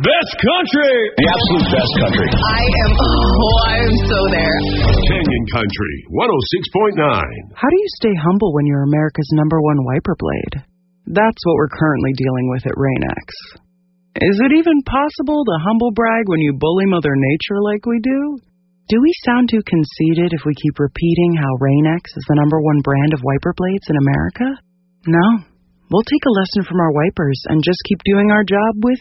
best country. The absolute best country. I'm so there. Canyon Country 106.9. How do you stay humble when you're America's #1 wiper blade? That's what we're currently dealing with at Rain-X. Is it even possible to humble brag when you bully Mother Nature like we do? Do we sound too conceited if we keep repeating how Rain-X is the #1 brand of wiper blades in America? No. We'll take a lesson from our wipers and just keep doing our job with